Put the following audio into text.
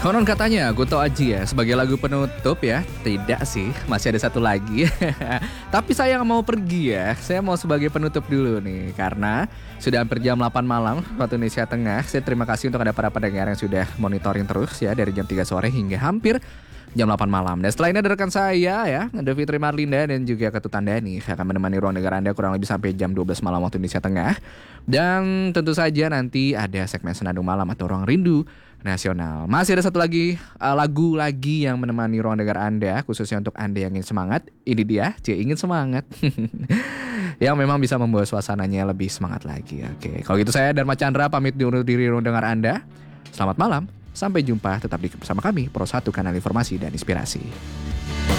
Konon katanya Kunto Aji ya sebagai lagu penutup ya. Tidak sih, masih ada satu lagi. Tapi saya nggak mau pergi ya. Saya mau sebagai penutup dulu nih. Karena sudah hampir jam 8 malam waktu Indonesia Tengah. Saya terima kasih untuk ada para pendengar yang sudah monitoring terus ya. Dari jam 3 sore hingga hampir jam 8 malam. Dan setelah ini ada rekan saya ya, ada Fitri Marlinda dan juga Ketutan Dani. Saya akan menemani ruang dengar Anda kurang lebih sampai jam 12 malam waktu Indonesia Tengah. Dan tentu saja nanti ada segmen Senandung Malam atau Ruang Rindu Nasional. Masih ada satu lagi lagu lagi yang menemani ruang dengar Anda, khususnya untuk Anda yang ingin semangat. Ini dia, ingin semangat. Yang memang bisa membawa suasananya lebih semangat lagi. Oke, kalau gitu saya Dharma Chandra pamit undur diri ruang dengar Anda. Selamat malam, sampai jumpa tetap bersama kami Pro 1 Kanal Informasi dan Inspirasi.